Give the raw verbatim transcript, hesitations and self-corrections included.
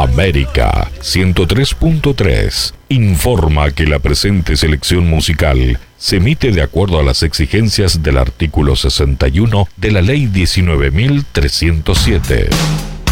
América ciento tres punto tres informa que la presente selección musical se emite de acuerdo a las exigencias del artículo sesenta y uno de la Ley diecinueve mil trescientos siete.